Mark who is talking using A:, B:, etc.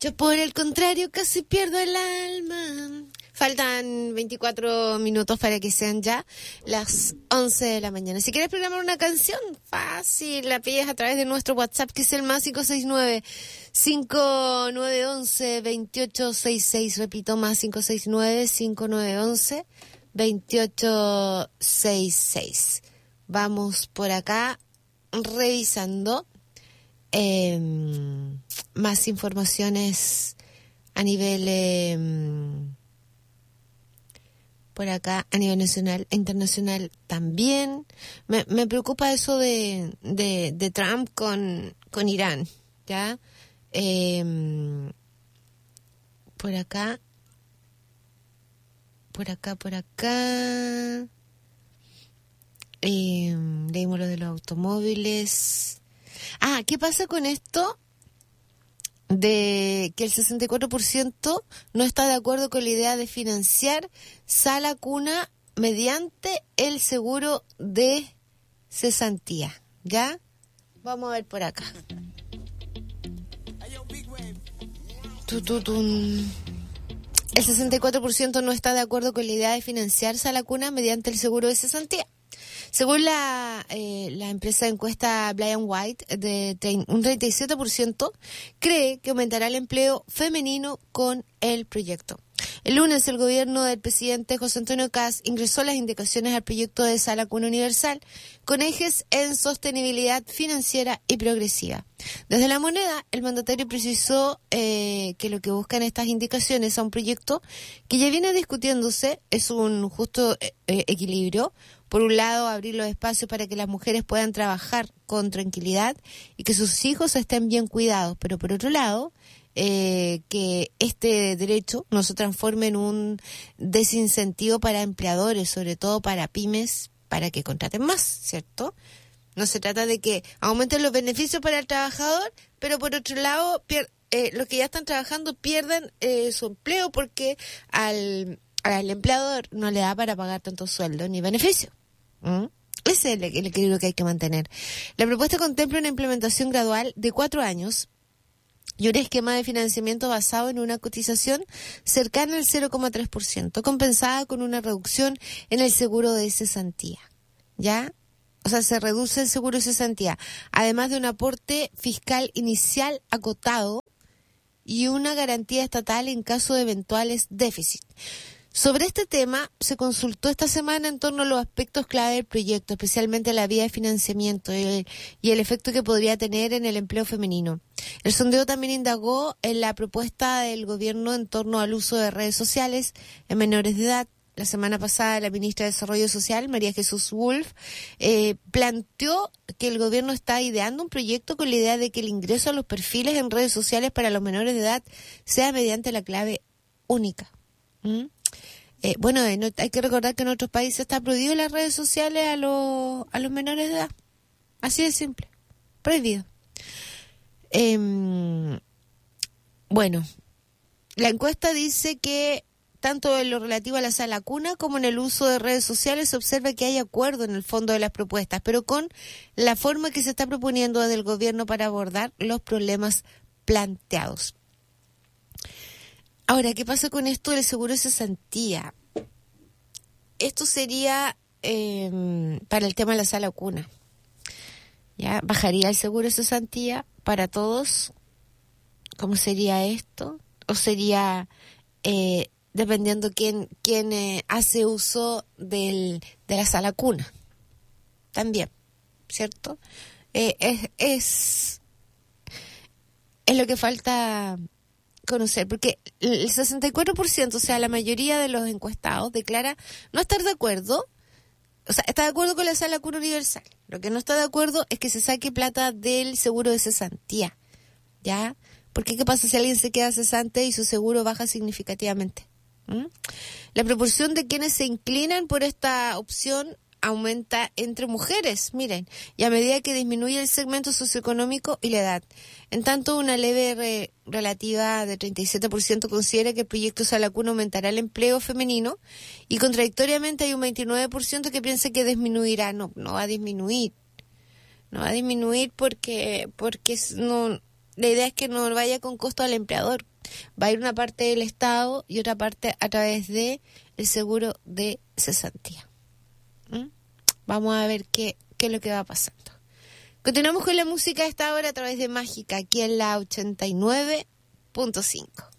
A: Yo por el contrario casi pierdo el alma. Faltan 24 minutos para que sean ya las 11 de la mañana. Si quieres programar una canción, fácil, la pides a través de nuestro WhatsApp, que es el más 569-5911-2866. Repito, más 569-5911-2866. Vamos por acá revisando más informaciones a nivel... por acá, a nivel nacional e internacional también. Me preocupa eso de Trump con Irán, ¿ya? Por acá. Leímos lo de los automóviles. ¿Qué pasa con esto? De que el 64% no está de acuerdo con la idea de financiar sala cuna mediante el seguro de cesantía. ¿Ya? Vamos a ver por acá. El 64% no está de acuerdo con la idea de financiar sala cuna mediante el seguro de cesantía. Según la empresa de encuesta Black & White, un 37% cree que aumentará el empleo femenino con el proyecto. El lunes, el gobierno del presidente José Antonio Kast ingresó las indicaciones al proyecto de sala cuna universal con ejes en sostenibilidad financiera y progresiva. Desde La Moneda, el mandatario precisó que lo que buscan estas indicaciones a un proyecto que ya viene discutiéndose es un justo equilibrio. Por un lado, abrir los espacios para que las mujeres puedan trabajar con tranquilidad y que sus hijos estén bien cuidados, pero por otro lado, que este derecho no se transforme en un desincentivo para empleadores, sobre todo para pymes, para que contraten más, ¿cierto? No se trata de que aumenten los beneficios para el trabajador, pero por otro lado, los que ya están trabajando pierden su empleo porque al empleador no le da para pagar tanto sueldo ni beneficio. Ese es el equilibrio que hay que mantener. La propuesta contempla una implementación gradual de 4 años y un esquema de financiamiento basado en una cotización cercana al 0,3%, compensada con una reducción en el seguro de cesantía. ¿Ya? O sea, se reduce el seguro de cesantía, además de un aporte fiscal inicial acotado y una garantía estatal en caso de eventuales déficits. Sobre este tema se consultó esta semana en torno a los aspectos clave del proyecto, especialmente la vía de financiamiento y el efecto que podría tener en el empleo femenino. El sondeo también indagó en la propuesta del gobierno en torno al uso de redes sociales en menores de edad. La semana pasada la ministra de Desarrollo Social, María Jesús Wolf, planteó que el gobierno está ideando un proyecto con la idea de que el ingreso a los perfiles en redes sociales para los menores de edad sea mediante la clave única. Hay que recordar que en otros países está prohibido las redes sociales a los menores de edad. Así de simple. Prohibido. La encuesta dice que tanto en lo relativo a la sala cuna como en el uso de redes sociales se observa que hay acuerdo en el fondo de las propuestas, pero con la forma que se está proponiendo desde el gobierno para abordar los problemas planteados. Ahora, ¿qué pasa con esto del seguro de cesantía? Esto sería para el tema de la sala cuna. ¿Ya? ¿Bajaría el seguro de cesantía para todos? ¿Cómo sería esto? ¿O sería dependiendo quién hace uso de la sala cuna? También, ¿cierto? Es lo que falta conocer, porque el 64%, o sea, la mayoría de los encuestados declara no estar de acuerdo, o sea, está de acuerdo con la sala cuna universal. Lo que no está de acuerdo es que se saque plata del seguro de cesantía, ¿ya? Porque ¿qué pasa si alguien se queda cesante y su seguro baja significativamente? La proporción de quienes se inclinan por esta opción aumenta entre mujeres, miren, y a medida que disminuye el segmento socioeconómico y la edad. En tanto, una leve relativa de 37% considera que el proyecto Sala Cuna aumentará el empleo femenino y contradictoriamente hay un 29% que piensa que disminuirá. No va a disminuir. No va a disminuir porque no la idea es que no vaya con costo al empleador. Va a ir una parte del Estado y otra parte a través de el seguro de cesantía. Vamos a ver qué es lo que va pasando. Continuamos con la música a esta hora a través de Mágica, aquí en la 89.5.